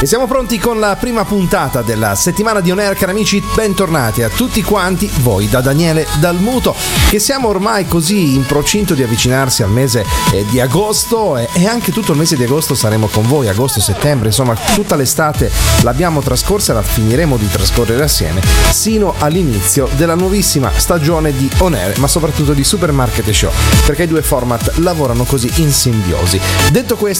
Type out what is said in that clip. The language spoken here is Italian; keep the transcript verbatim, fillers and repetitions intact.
E siamo pronti con la prima puntata della settimana di On Air, cari amici, bentornati a tutti quanti voi da Daniele Dalmuto, che siamo ormai così in procinto di avvicinarsi al mese eh, di agosto e, e anche tutto il mese di agosto saremo con voi, agosto, settembre, insomma tutta l'estate l'abbiamo trascorsa e la finiremo di trascorrere assieme sino all'inizio della nuovissima stagione di On Air, ma soprattutto di Supermarket Show, perché i due format lavorano così in simbiosi. Detto questo,